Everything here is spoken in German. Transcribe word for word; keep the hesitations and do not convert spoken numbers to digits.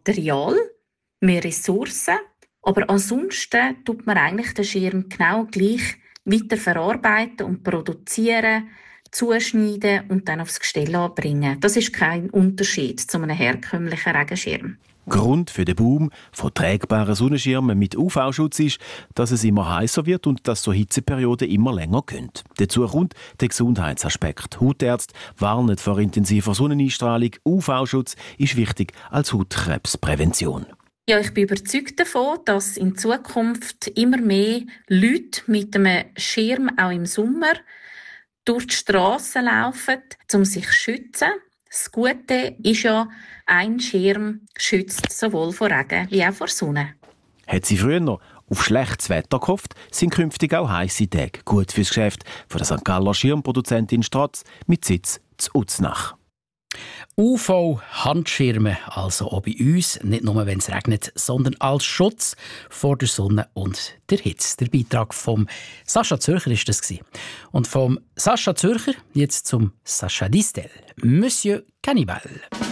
Material, mehr Ressourcen, aber ansonsten tut man eigentlich den Schirm genau gleich weiter verarbeiten und produzieren, zuschneiden und dann aufs Gestell anbringen. Das ist kein Unterschied zu einem herkömmlichen Regenschirm. Grund für den Boom von tragbaren Sonnenschirmen mit U V-Schutz ist, dass es immer heißer wird und dass so Hitzeperioden immer länger gehen. Dazu kommt der Gesundheitsaspekt. Hautärzte warnen vor intensiver Sonneneinstrahlung. U V-Schutz ist wichtig als Hautkrebsprävention. Ja, ich bin überzeugt davon, dass in Zukunft immer mehr Leute mit einem Schirm auch im Sommer durch die Strassen laufen, um sich zu schützen. Das Gute ist ja, ein Schirm schützt sowohl vor Regen wie auch vor Sonne. Hat sie früher noch auf schlechtes Wetter gehofft, sind künftig auch heisse Tage gut fürs Geschäft von der Sankt Galler Schirmproduzentin Stratz mit Sitz zu Uznach. U V-Handschirme, also auch bei uns, nicht nur wenn es regnet, sondern als Schutz vor der Sonne und der Hitze. Der Beitrag von Sascha Zürcher war das. Und vom Sascha Zürcher jetzt zum Sacha Distel, Monsieur Cannibal.